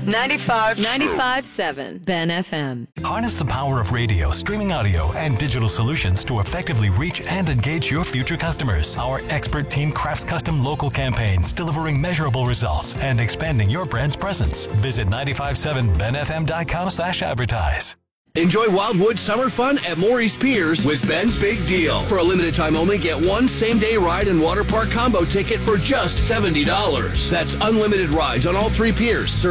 95.7 Ben FM. Harness the power of radio, streaming audio, and digital solutions to effectively reach and engage your future customers. Our expert team crafts custom local campaigns, delivering measurable results and expanding your brand's presence. Visit 957benfm.com/advertise. Enjoy Wildwood summer fun at Maurice Piers with Ben's Big Deal. For a limited time only, get one same-day ride and water park combo ticket for just $70. That's unlimited rides on all 3 piers.